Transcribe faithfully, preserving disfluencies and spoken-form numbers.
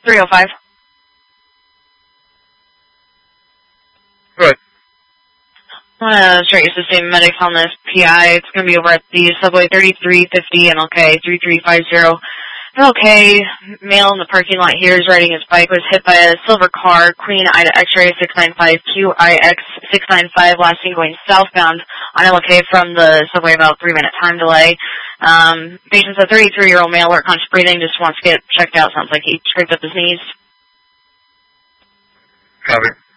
three oh five. Good. I'm going to start your system medics on this P I. It's going to be over at the subway thirty-three fifty M L K three three five zero. M L K, male in the parking lot here is riding his bike, was hit by a silver car, Queen Ida X-ray six nine five Q I X six nine five, last seen going southbound on M L K from the subway, about three minute time delay. Um, patient's a thirty-three-year-old male, work conscious breathing, just wants to get checked out. Sounds like he scraped up his knees. Copy.